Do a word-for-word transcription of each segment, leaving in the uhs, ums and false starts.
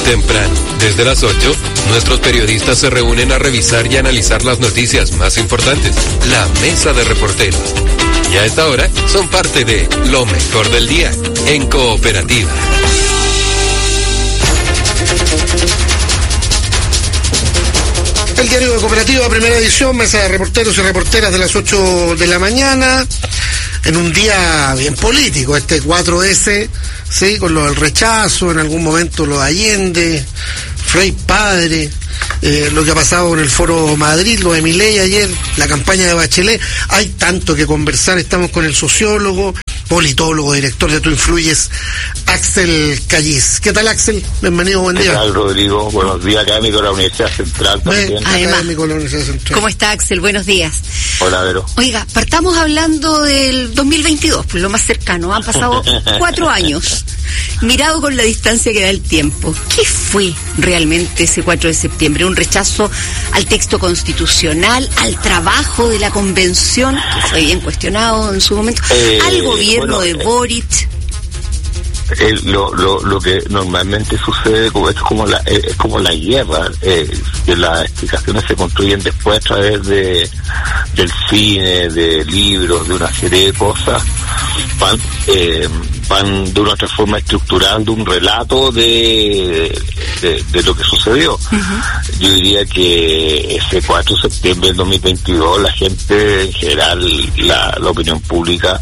Temprano, desde las ocho, nuestros periodistas se reúnen a revisar y analizar las noticias más importantes. La Mesa de Reporteros. Y a esta hora son parte de lo mejor del día en Cooperativa. El diario de Cooperativa, primera edición, Mesa de Reporteros y Reporteras de las ocho de la mañana, en un día bien político, este cuatro ese, sí, con lo del rechazo, en algún momento lo de Allende, Frei Padre, eh, lo que ha pasado en el Foro Madrid, lo de Milei ayer, la campaña de Bachelet. Hay tanto que conversar. Estamos con el sociólogo, politólogo, director de Tú Influyes, Axel Callis. ¿Qué tal, Axel? Bienvenido, buen día. ¿Qué tal, Rodrigo? Buenos días, académico de la Universidad Central también. Académico de la Universidad Central. ¿Cómo está, Axel? Buenos días. Hola, Vero. Oiga, partamos hablando del dos mil veintidós, pues lo más cercano. Han pasado cuatro años. Mirado con la distancia que da el tiempo, ¿qué fue realmente ese cuatro de septiembre? ¿Un rechazo al texto constitucional, al trabajo de la convención, que fue bien cuestionado en su momento, eh, al gobierno bueno, de Boric? Eh, lo, lo, lo que normalmente sucede es como la, es como la guerra, eh, que las explicaciones se construyen después a través de del cine, de libros, de una serie de cosas, van eh, van de una otra forma estructurando un relato de de, de lo que sucedió. Uh-huh. Yo diría que ese cuatro de septiembre del dos mil veintidós la gente en general, la, la opinión pública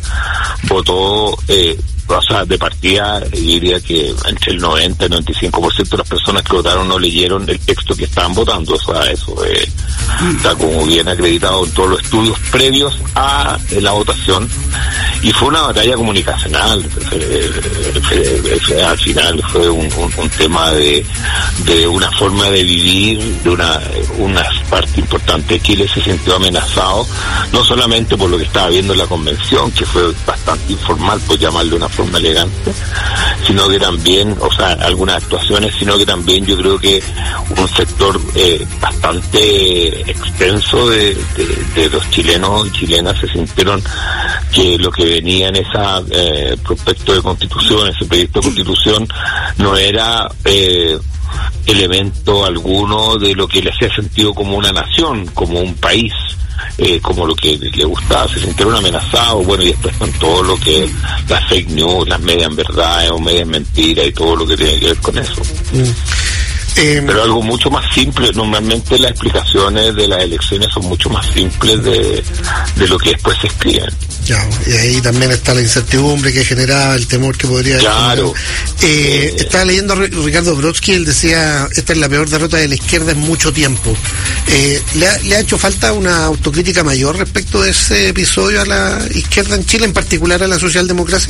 votó eh, o sea, de partida, diría que entre el noventa y noventa y cinco por ciento de las personas que votaron no leyeron el texto que estaban votando. O sea, eso eh, está como bien acreditado en todos los estudios previos a eh, la votación. Y fue una batalla comunicacional. Eh, eh, eh, al final fue un, un, un tema de, de una forma de vivir, de una, una parte importante de Chile se sintió amenazado, no solamente por lo que estaba viendo en la convención, que fue bastante informal, por llamarle una forma elegante, sino que también, o sea, algunas actuaciones, sino que también yo creo que un sector eh, bastante extenso de, de, de los chilenos y chilenas se sintieron que lo que venía en esa eh, prospecto de constitución, ese proyecto de constitución, no era eh, elemento alguno de lo que le hacía sentido como una nación, como un país. Eh, como lo que le gustaba, se sintieron amenazados, bueno, y después con todo lo que las fake news, las medias verdades o medias mentiras y todo lo que tiene que ver con eso. Mm. Eh, Pero algo mucho más simple, normalmente las explicaciones de las elecciones son mucho más simples de, de lo que después se escriben. Ya, y ahí también está la incertidumbre que generaba, el temor que podría claro. eh, eh, estaba leyendo a Ricardo Brodsky, él decía, esta es la peor derrota de la izquierda en mucho tiempo. Eh, ¿le, ha, ¿Le ha hecho falta una autocrítica mayor respecto de ese episodio a la izquierda en Chile, en particular a la socialdemocracia?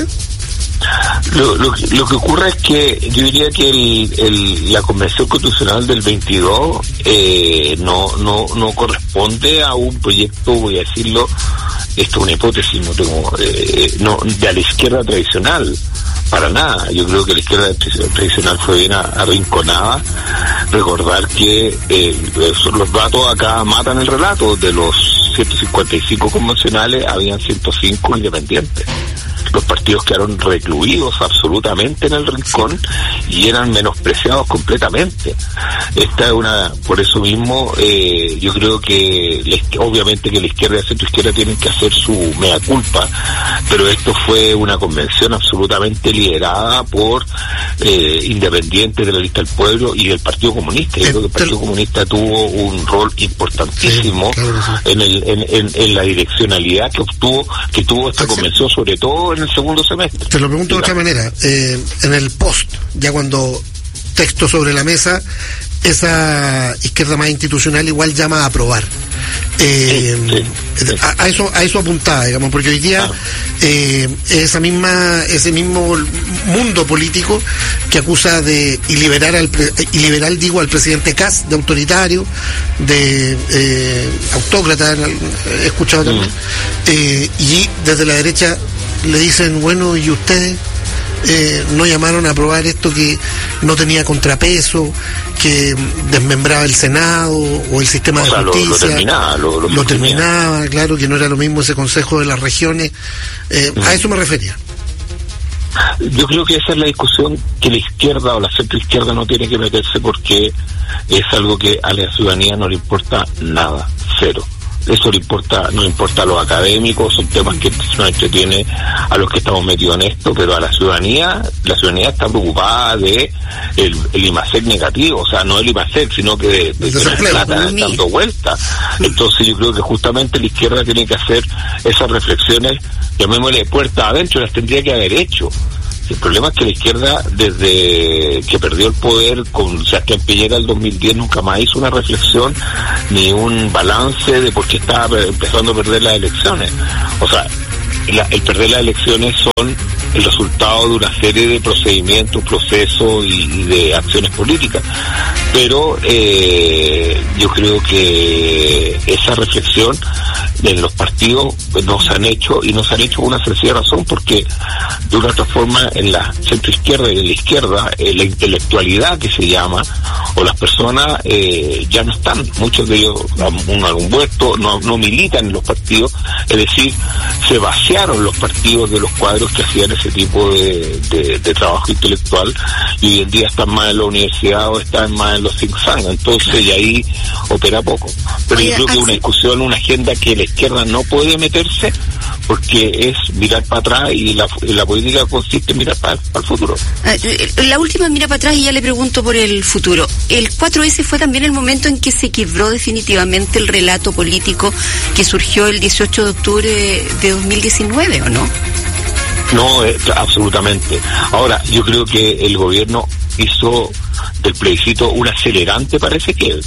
Lo, lo, lo que ocurre es que yo diría que el, el, la Convención Constitucional del veintidós eh, no, no, no corresponde a un proyecto, voy a decirlo, esto es una hipótesis, no tengo, eh, no, de la izquierda tradicional, para nada. Yo creo que la izquierda tradicional fue bien arrinconada. Recordar que eh, los datos acá matan el relato. De los ciento cincuenta y cinco convencionales, habían ciento cinco independientes. Los partidos quedaron recluidos absolutamente en el rincón y eran menospreciados completamente. Esta es una, por eso mismo, eh, yo creo que la, obviamente que la izquierda y la centroizquierda tienen que hacer su mea culpa, pero esto fue una convención absolutamente liderada por eh, independientes de la lista del pueblo y del Partido Comunista. Yo creo que el Partido Comunista tuvo un rol importantísimo sí, claro, sí. en, el, en, en, en la direccionalidad que obtuvo, que tuvo esta convención, sobre todo en el segundo semestre. Te lo pregunto de otra manera, eh, en el post, ya cuando texto sobre la mesa, esa izquierda más institucional igual llama a aprobar. Eh, sí, sí, sí. A, a eso a eso apuntaba, digamos, porque hoy día ah. eh, esa misma ese mismo mundo político que acusa de iliberal al iliberal digo al presidente Kast de autoritario, de eh, autócrata, he escuchado también, mm. eh, y desde la derecha le dicen, bueno, ¿y ustedes? Eh, no llamaron a aprobar esto que no tenía contrapeso, que desmembraba el Senado o el sistema o de sea, justicia, lo, lo terminaba, lo, lo lo terminaba, claro, que no era lo mismo ese Consejo de las Regiones, eh, mm. a eso me refería. Yo creo que esa es la discusión que la izquierda o la centroizquierda no tiene que meterse, porque es algo que a la ciudadanía no le importa nada, cero. Eso le importa, no le importa a los académicos, son temas que nos entretiene a los que estamos metidos en esto, pero a la ciudadanía, la ciudadanía está preocupada de el, el IMASEC negativo, o sea, no el IMASEC, sino que de, de, de la plata dando vuelta. Entonces yo creo que justamente la izquierda tiene que hacer esas reflexiones, llamémosle puerta adentro, las tendría que haber hecho. El problema es que la izquierda, desde que perdió el poder con Sebastián Piñera en el dos mil diez, nunca más hizo una reflexión ni un balance de por qué estaba empezando a perder las elecciones. O sea, la, el perder las elecciones son el resultado de una serie de procedimientos, procesos y, y de acciones políticas. Pero eh, yo creo que esa reflexión en los partidos no se han hecho, y no se han hecho por una sencilla razón, porque de una otra forma en la centroizquierda y en la izquierda eh, la intelectualidad que se llama, o las personas eh, ya no están, muchos de ellos un algún vuelto, no, no militan en los partidos, es decir, se vaciaron los partidos de los cuadros que hacían ese tipo de, de, de trabajo intelectual, y hoy en día están más en la universidad o están más en los think tanks, entonces y ahí opera poco. Pero Oye, yo creo que una discusión, una agenda que la izquierda no puede meterse, porque es mirar para atrás, y la, la política consiste en mirar para, para el futuro. La última mira para atrás, y ya le pregunto por el futuro. El cuatro ese fue también el momento en que se quebró definitivamente el relato político que surgió el dieciocho de octubre de dos mil diecinueve, ¿o no? No, eh, absolutamente. Ahora, yo creo que el gobierno hizo del plebiscito un acelerante para ese quiebre.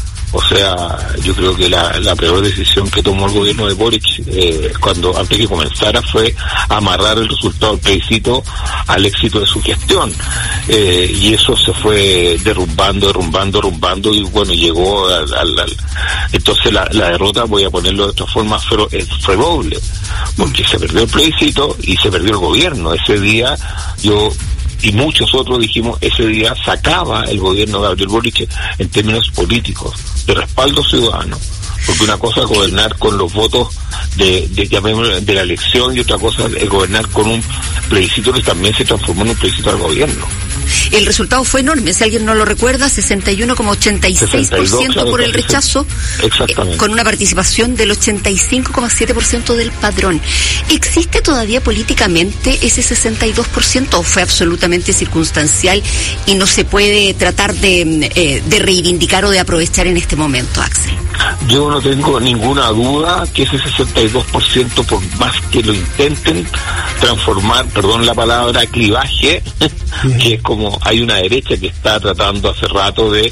O sea, yo creo que la, la peor decisión que tomó el gobierno de Boric eh, cuando antes que comenzara fue amarrar el resultado del plebiscito al éxito de su gestión, eh, y eso se fue derrumbando, derrumbando, derrumbando, y bueno, llegó al... al, al entonces la, la derrota, voy a ponerlo de otra forma, fue, fue doble, porque se perdió el plebiscito y se perdió el gobierno. Ese día yo y muchos otros dijimos, ese día sacaba el gobierno de Gabriel Boric en términos políticos, de respaldo ciudadano, porque una cosa es gobernar con los votos de, de, de, de la elección, y otra cosa es gobernar con un plebiscito que también se transformó en un plebiscito al gobierno. El resultado fue enorme, si alguien no lo recuerda, sesenta y uno coma ochenta y seis por ciento por el rechazo, eh, con una participación del ochenta y cinco coma siete por ciento del padrón. ¿Existe todavía políticamente ese sesenta y dos por ciento o fue absolutamente circunstancial y no se puede tratar de, eh, de reivindicar o de aprovechar en este momento, Axel? Yo no tengo ninguna duda que ese sesenta y dos por ciento, por más que lo intenten transformar, perdón la palabra, clivaje, que es como hay una derecha que está tratando hace rato de,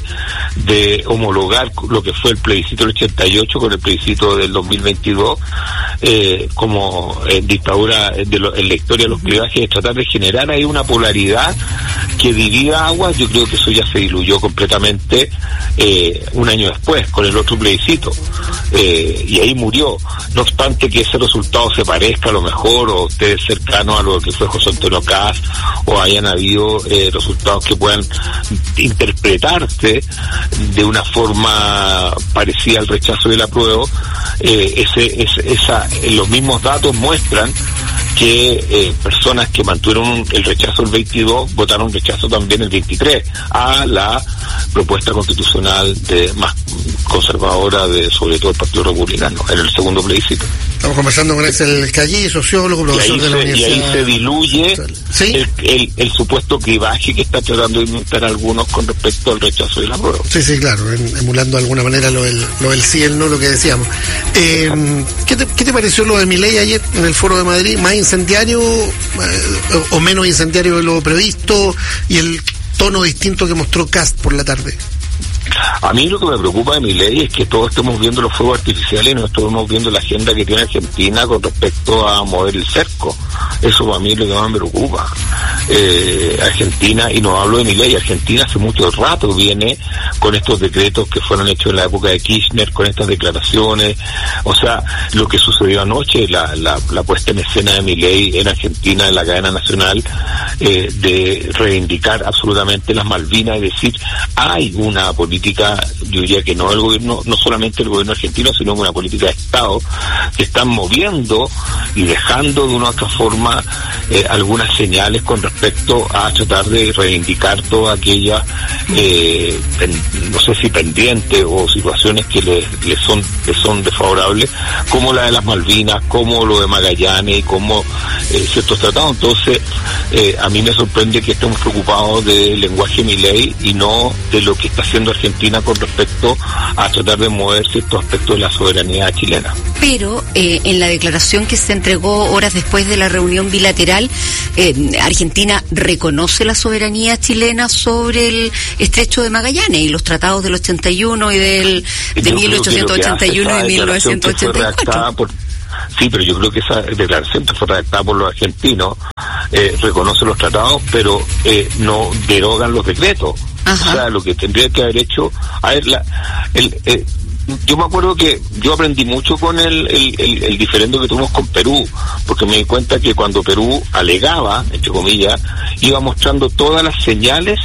de homologar lo que fue el plebiscito del ochenta y ocho con el plebiscito del dos mil veintidós, eh, como en dictadura, de lo, en la historia de los clivajes, de tratar de generar ahí una polaridad que divida aguas. Yo creo que eso ya se diluyó completamente eh, un año después con el otro plebiscito, eh, y ahí murió. No obstante que ese resultado se parezca a lo mejor, o esté cercano a lo que fue José Antonio Kast, o hayan habido eh, resultados que puedan interpretarse de una forma parecida al rechazo y el apruebo, eh, ese, ese, esa, los mismos datos muestran que eh, personas que mantuvieron el rechazo el veintidós votaron rechazo también el veintitrés a la propuesta constitucional de más conservadora de sobre todo el Partido Republicano en el segundo plebiscito. Estamos conversando con Axel Callí, sociólogo, profesor de la se, Universidad. Y ahí se diluye ¿Sí? el, el, el supuesto clivaje que está tratando de inventar algunos con respecto al rechazo y la prueba. Sí, sí, claro, emulando de alguna manera lo del, lo del sí, el no, lo que decíamos. Eh, ¿qué, te, ¿Qué te pareció lo de Milei ayer en el Foro de Madrid? ¿Más incendiario eh, o menos incendiario de lo previsto? Y el tono distinto que mostró Kast por la tarde. A mí lo que me preocupa de Milei es que todos estemos viendo los fuegos artificiales y no estamos viendo la agenda que tiene Argentina con respecto a mover el cerco. Eso para mí es lo que más me preocupa. Eh, Argentina, y no hablo de Milei, Argentina hace mucho rato viene con estos decretos que fueron hechos en la época de Kirchner, con estas declaraciones. O sea, lo que sucedió anoche, la, la, la puesta en escena de Milei en Argentina, en la cadena nacional, eh, de reivindicar absolutamente las Malvinas y decir, hay una política política, yo diría que no el gobierno, no solamente el gobierno argentino, sino una política de Estado, que están moviendo y dejando de una u otra forma eh, algunas señales con respecto a tratar de reivindicar todas aquellas, eh, pen, no sé si pendientes o situaciones que le, le son le son desfavorables, como la de las Malvinas, como lo de Magallanes, como eh, ciertos tratados. Entonces, eh, a mí me sorprende que estemos preocupados del lenguaje Milei y no de lo que está haciendo Argentina con respecto a tratar de mover ciertos aspectos de la soberanía chilena. Pero eh, en la declaración que se entregó horas después de la reunión bilateral, eh, Argentina reconoce la soberanía chilena sobre el estrecho de Magallanes y los tratados del ochenta y uno y del de mil ochocientos ochenta y uno y mil novecientos ochenta y cuatro. Por, sí, pero yo creo que esa declaración que fue redactada por los argentinos eh, reconoce los tratados, pero eh, no derogan los decretos. Ajá. O sea, lo que tendría que haber hecho, a ver, la, el, eh, yo me acuerdo que yo aprendí mucho con el, el, el, el diferendo que tuvimos con Perú, porque me di cuenta que cuando Perú alegaba, entre comillas, iba mostrando todas las señales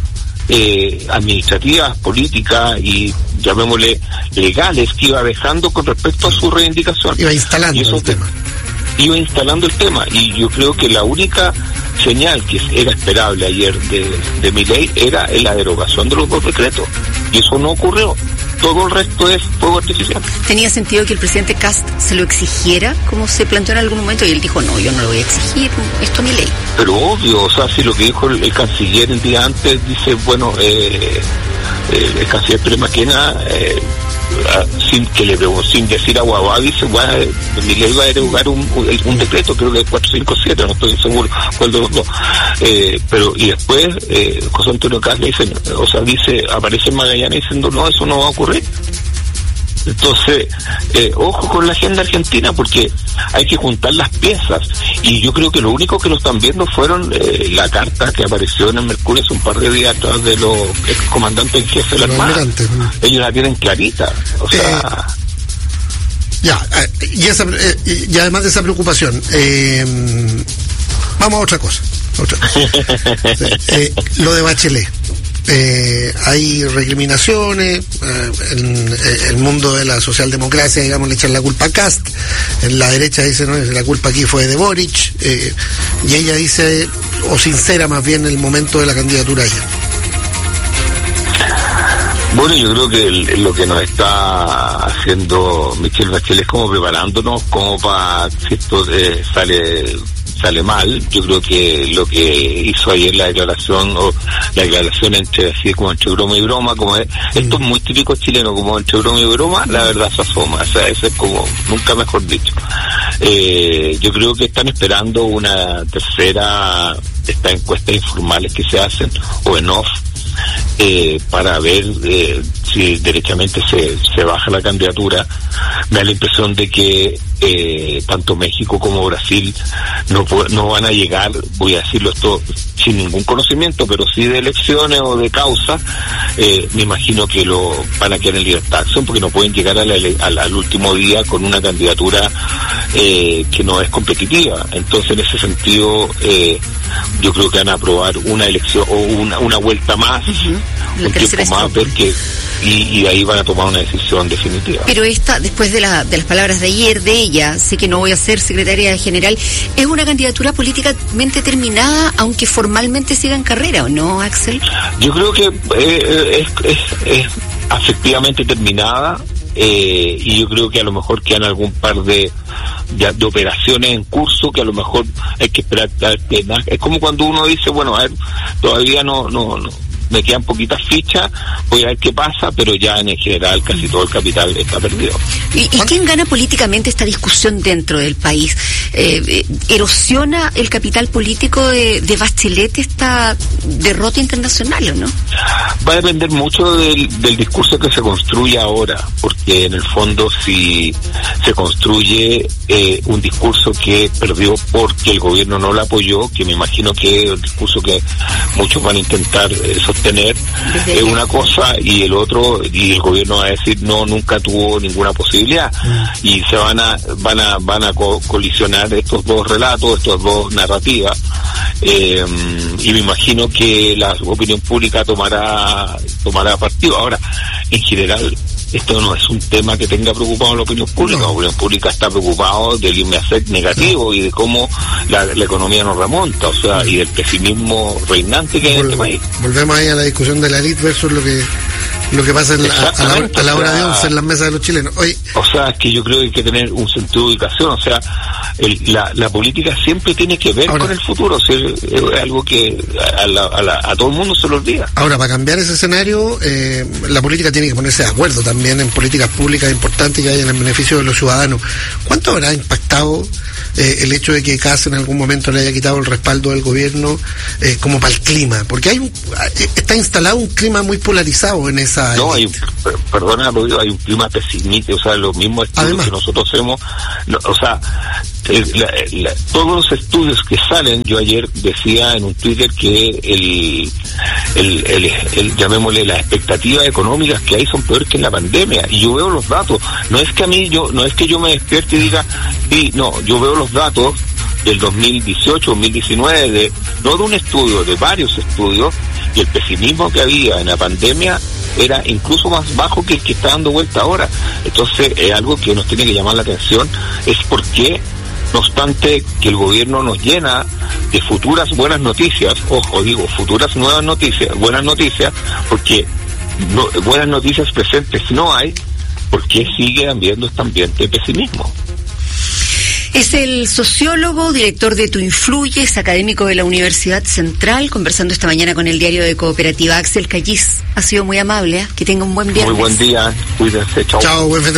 eh, administrativas, políticas y llamémosle legales que iba dejando con respecto a su reivindicación. Iba instalando el tema. Iba instalando el tema y yo creo que la única señal que era esperable ayer de, de Milei era la derogación de los dos decretos y eso no ocurrió. Todo el resto es fuego artificial. ¿Tenía sentido que el presidente Kast se lo exigiera, como se planteó en algún momento? Y él dijo, no, yo no lo voy a exigir, esto es mi ley. Pero obvio, o sea, si lo que dijo el, el canciller el día antes, dice, bueno, eh, eh, el canciller Pérez Maquena, eh, sin que le sin decir a Guaguá, dice, bueno, Milei va a derogar un, un, un decreto, creo que es cuatrocientos cincuenta y siete, no estoy seguro cuál de los dos. Eh, pero, y después, eh, José Antonio Kast le dice, o sea, dice, aparece en Magallanes diciendo, no, eso no va a ocurrir. Entonces, eh, ojo con la agenda argentina, porque hay que juntar las piezas, y yo creo que lo único que lo están viendo fueron eh, la carta que apareció en el Mercurio hace un par de días atrás de los comandantes en jefe de la Armada. Ellos la tienen clarita, o sea... Eh, ya, y, esa, eh, y además de esa preocupación, eh, vamos a otra cosa. Otra cosa. sí, eh, lo de Bachelet. Eh, hay recriminaciones, eh, en, eh, el mundo de la socialdemocracia, digamos, le echan la culpa a Kast, en la derecha dice, no, la culpa aquí fue de Boric, eh, y ella dice, o sincera más bien, el momento de la candidatura ayer. Bueno, yo creo que el, lo que nos está haciendo Michelle Bachelet es como preparándonos como para si esto eh, sale sale mal. Yo creo que lo que hizo ayer la declaración, o la declaración entre así como entre broma y broma, como es, esto es muy típico chileno, como entre broma y broma, la verdad se asoma, o sea, eso es como, nunca mejor dicho. Eh, yo creo que están esperando una tercera, estas encuestas informales que se hacen, o en off, Eh, para ver eh, si derechamente se, se baja la candidatura. Me da la impresión de que eh, tanto México como Brasil no, no van a llegar, voy a decirlo esto sin ningún conocimiento, pero sí de elecciones o de causa, eh, me imagino que lo van a quedar en libertad de acción, porque no pueden llegar a la, al, al último día con una candidatura eh, que no es competitiva. Entonces, en ese sentido, eh, yo creo que van a aprobar una elección o una, una vuelta más, uh-huh. un tiempo más, ver que y, y de ahí van a tomar una decisión definitiva. Pero esta, después de, la, de las palabras de ayer de ella, sé que no voy a ser secretaria general, ¿es una candidatura políticamente terminada, aunque formalmente siga en carrera, o no, Axel? Yo creo que eh, es, es, es afectivamente terminada, eh, y yo creo que a lo mejor quedan algún par de, de, de operaciones en curso que a lo mejor hay que esperar. Es como cuando uno dice, bueno, a ver, todavía no no no me quedan poquitas fichas, voy a ver qué pasa, pero ya en general casi todo el capital está perdido. ¿Y, y quién gana políticamente esta discusión dentro del país? Eh, eh, ¿Erosiona el capital político de, de Bachelet esta derrota internacional o no? Va a depender mucho del, del discurso que se construye ahora, porque en el fondo si se construye eh, un discurso que perdió porque el gobierno no lo apoyó, que me imagino que es el discurso que muchos van a intentar eh, sostener sostener eh, una cosa y el otro, y el gobierno va a decir no, nunca tuvo ninguna posibilidad, mm. y se van a van a van a co- colisionar estos dos relatos, estos dos narrativas, eh, y me imagino que la opinión pública tomará tomará partido. Ahora, en general, esto no es un tema que tenga preocupado a la opinión pública. No. La opinión pública está preocupado del I M A S E C negativo, no. y de cómo la, la economía nos remonta, o sea, no. y del pesimismo reinante que hay Vol- en este país. Volvemos ahí a la discusión de la elite versus lo que lo que pasa en la, a, la, a la hora de once en las mesas de los chilenos. Hoy, o sea, es que yo creo que hay que tener un sentido de ubicación, o sea, el, la, la política siempre tiene que ver ahora, con el futuro, o sea, es algo que a, la, a, la, a todo el mundo se lo olvida. Ahora, para cambiar ese escenario, eh, la política tiene que ponerse de acuerdo también en políticas públicas importantes que hayan en beneficio de los ciudadanos. ¿Cuánto habrá impactado eh, el hecho de que Kast en algún momento le haya quitado el respaldo del gobierno eh, como para el clima? Porque hay un, está instalado un clima muy polarizado en esa... No, hay, perdona, hay un clima pesimista, o sea, los mismos estudios Además, que nosotros hacemos, no, o sea, el, la, la, todos los estudios que salen, yo ayer decía en un Twitter que el, el, el, el, el llamémosle, las expectativas económicas que hay son peores que en la pandemia, y yo veo los datos, no es que a mí, yo no es que yo me despierte y diga, sí, no, yo veo los datos del dos mil dieciocho, dos mil diecinueve, de, no de un estudio, de varios estudios, y el pesimismo que había en la pandemia era incluso más bajo que el que está dando vuelta ahora. Entonces, es algo que nos tiene que llamar la atención, es por qué, no obstante que el gobierno nos llena de futuras buenas noticias, ojo, digo, futuras nuevas noticias, buenas noticias, porque no, buenas noticias presentes no hay, ¿por qué sigue habiendo este ambiente de pesimismo? Es el sociólogo, director de Tu Influyes, académico de la Universidad Central, conversando esta mañana con el diario de Cooperativa. Axel Callis, ha sido muy amable, ¿eh? Que tenga un buen viernes. Muy buen día, cuídense, chao. Chao, buen fin de